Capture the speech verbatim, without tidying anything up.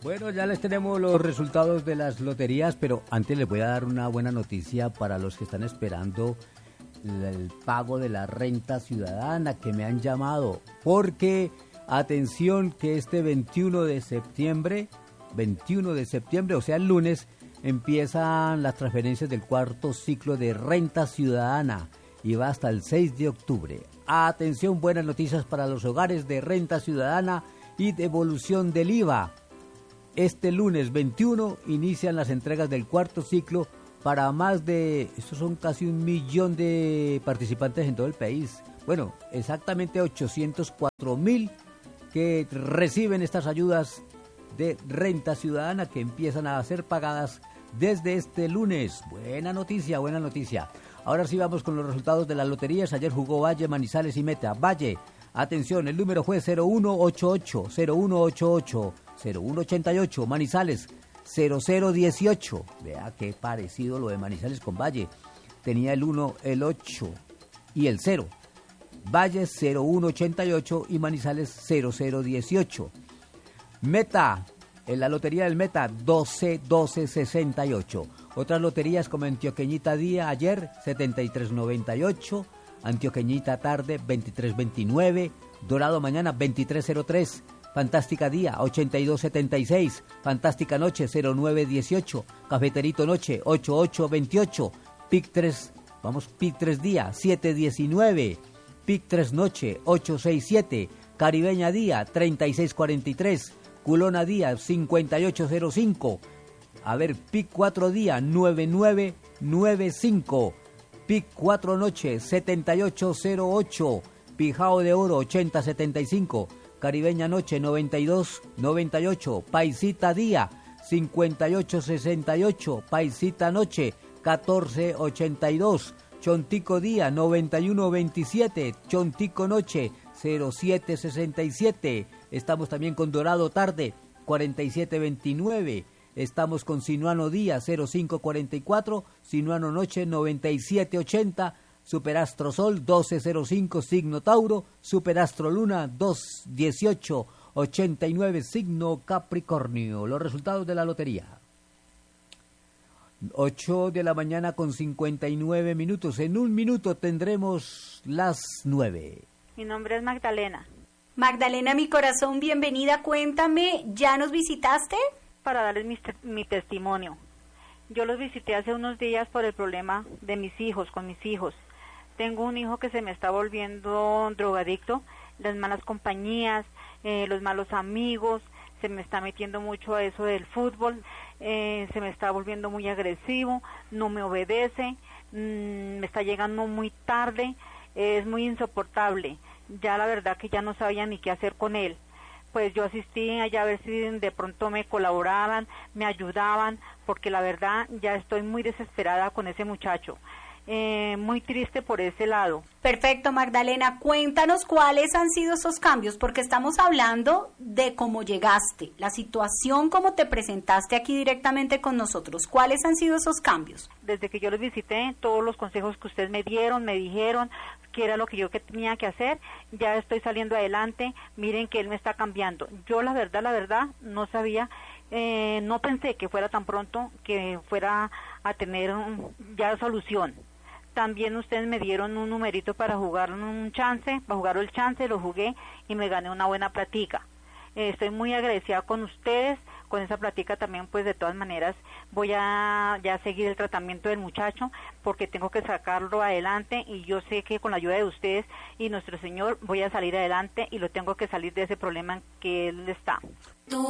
Bueno, ya les tenemos los resultados de las loterías, pero antes les voy a dar una buena noticia para los que están esperando el pago de la renta ciudadana, que me han llamado, porque atención que este veintiuno de septiembre, veintiuno de septiembre, o sea el lunes, empiezan las transferencias del cuarto ciclo de renta ciudadana y va hasta el seis de octubre. Atención, buenas noticias para los hogares de renta ciudadana y devolución del I V A. Este lunes veintiuno inician las entregas del cuarto ciclo para más de, estos son casi un millón de participantes en todo el país. Bueno, exactamente ochocientos cuatro mil que reciben estas ayudas de renta ciudadana que empiezan a ser pagadas desde este lunes. Buena noticia, buena noticia. Ahora sí vamos con los resultados de las loterías. Ayer jugó Valle, Manizales y Meta. Valle, atención, el número fue cero uno ocho ocho, cero uno ocho ocho, cero uno ochenta y ocho. Manizales, cero cero dieciocho. Vea qué parecido lo de Manizales con Valle. Tenía el uno, el ocho y el cero. Valle cero uno ochenta y ocho y Manizales cero cero dieciocho. Meta, en la lotería del Meta, doce doce sesenta y ocho. Otras loterías como Antioqueñita Día ayer, setenta y tres noventa y ocho. Antioqueñita Tarde, veintitrés veintinueve. Dorado Mañana, veintitrés cero tres. Fantástica Día, ochenta y dos setenta y seis. Fantástica Noche, cero nueve dieciocho. Cafeterito Noche, ochenta y ocho veintiocho. Pic tres, vamos, Pic tres Día, siete diecinueve. Pic tres Noche, ochocientos sesenta y siete. Caribeña Día, treinta y seis cuarenta y tres. Culona Día, cincuenta y ocho cero cinco. A ver, Pic cuatro Día, noventa y nueve noventa y cinco. Pic cuatro Noche, setenta y ocho cero ocho. Pijao de Oro, ochenta setenta y cinco. Caribeña Noche, noventa y dos noventa y ocho. Paisita Día, cincuenta y ocho sesenta y ocho. Paisita Noche, catorce ochenta y dos. Chontico Día, noventa y uno veintisiete. Chontico Noche, cero siete sesenta y siete. Estamos también con Dorado Tarde, cuarenta y siete veintinueve. Estamos con Sinuano Día, cero cinco cuarenta y cuatro. Sinuano Noche, noventa y siete ochenta. Superastro Sol, doce cero cinco. Signo Tauro. Superastro Luna, dos dieciocho ochenta y nueve. Signo Capricornio. Los resultados de la lotería. ocho de la mañana con cincuenta y nueve minutos. En un minuto tendremos las nueve. Mi nombre es Magdalena. Magdalena, mi corazón, bienvenida. Cuéntame, ¿ya nos visitaste? Para darles mi, mi testimonio. Yo los visité hace unos días por el problema de mis hijos, con mis hijos. Tengo un hijo que se me está volviendo drogadicto, las malas compañías, eh, los malos amigos, se me está metiendo mucho a eso del fútbol, eh, se me está volviendo muy agresivo, no me obedece, mmm, me está llegando muy tarde, eh, es muy insoportable. Ya la verdad que ya no sabía ni qué hacer con él. Pues yo asistí allá a ver si de pronto me colaboraban, me ayudaban, porque la verdad ya estoy muy desesperada con ese muchacho. Eh, muy triste por ese lado. Perfecto, Magdalena, cuéntanos cuáles han sido esos cambios, porque estamos hablando de cómo llegaste, la situación, cómo te presentaste aquí directamente con nosotros. ¿Cuáles han sido esos cambios? Desde que yo los visité, todos los consejos que ustedes me dieron, me dijeron que era lo que yo que tenía que hacer, ya estoy saliendo adelante, miren que él me está cambiando. Yo la verdad, la verdad, no sabía, eh, no pensé que fuera tan pronto, que fuera a tener un, ya solución. También ustedes me dieron un numerito para jugar un chance, para jugar el chance, lo jugué y me gané una buena platica. Eh, estoy muy agradecida con ustedes, con esa platica también, pues de todas maneras voy a ya seguir el tratamiento del muchacho porque tengo que sacarlo adelante y yo sé que con la ayuda de ustedes y nuestro Señor voy a salir adelante y lo tengo que salir de ese problema en que él está.